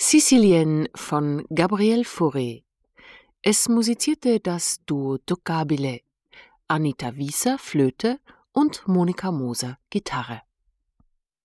Sicilienne von Gabriel Fauré. Es musizierte das Duo Toccabile, Anita Wieser Flöte und Monika Moser Gitarre.